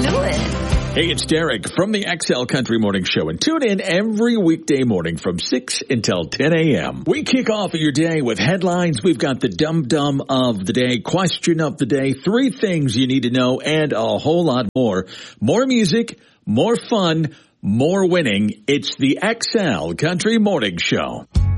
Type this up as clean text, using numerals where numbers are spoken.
knew it. Hey, it's Derek from the XL Country Morning Show, and tune in every weekday morning from 6 until 10 a.m. We kick off your day with headlines. We've got the dum-dum of the day, question of the day, 3 things you need to know, and a whole lot more. More music, more fun, more winning. It's the XL Country Morning Show.